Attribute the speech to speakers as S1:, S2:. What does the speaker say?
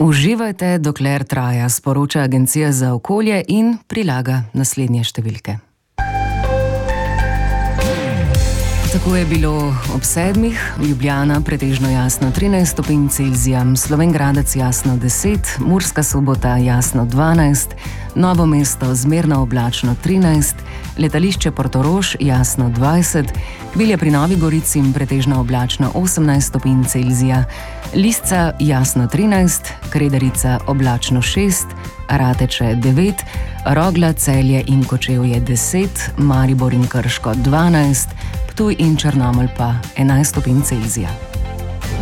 S1: Uživajte, dokler traja, sporoča Agencija za okolje in prilaga naslednje številke. Tako je bilo ob 7, Ljubljana pretežno jasno 13 stopinj Celzija, Slovenj Gradec jasno 10, Murska Sobota jasno 12, Novo mesto zmerno oblačno 13, letališče Portorož jasno 20, Bilje pri Novi Gorici pretežno oblačno 18 stopinj Celzija, Lisca jasno 13, Kredarica oblačno 6, Rateče 9, Rogla, Celje in Kočevje 10, Maribor in Krško 12, Ptuj in Črnomelj pa 11 stopinj Celzija.